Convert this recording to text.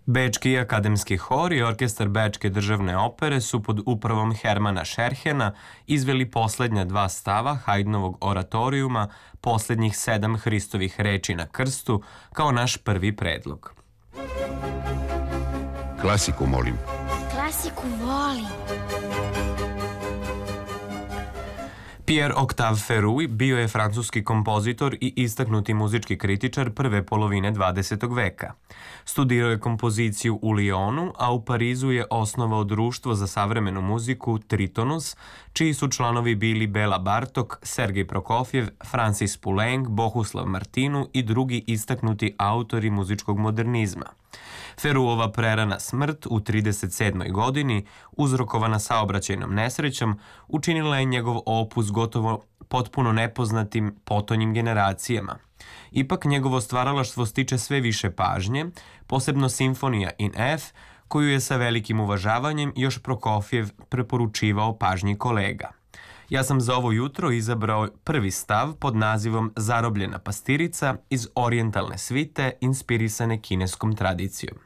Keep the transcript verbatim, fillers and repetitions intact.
Bečki akademski hor i orkestar Bečke državne opere su pod upravom Hermana Šerhena izveli poslednja dva stava Haydnovog oratorijuma Poslednjih sedam Hristovih reči na krstu kao naš prvi predlog. Klasiku, molim. Klasiku volim. Pierre Octave Ferruy bio je francuski kompozitor i istaknuti muzički kritičar prve polovine dvadesetog veka. Studirao je kompoziciju u Lyonu, a u Parizu je osnovao društvo za savremenu muziku Tritonus, čiji su članovi bili Bela Bartok, Sergej Prokofjev, Francis Poulenc, Bohuslav Martinu i drugi istaknuti autori muzičkog modernizma. Ferruova prerana smrt u trideset sedmoj godini, uzrokovana saobraćajnom nesrećom, učinila je njegov opus gotovo potpuno nepoznatim potonjim generacijama. Ipak njegovo stvaralaštvo stiče sve više pažnje, posebno Simfonija in F, koju je sa velikim uvažavanjem još Prokofjev preporučivao pažnji kolega. Ja sam za ovo jutro izabrao prvi stav pod nazivom Zarobljena pastirica iz orijentalne svite inspirisane kineskom tradicijom.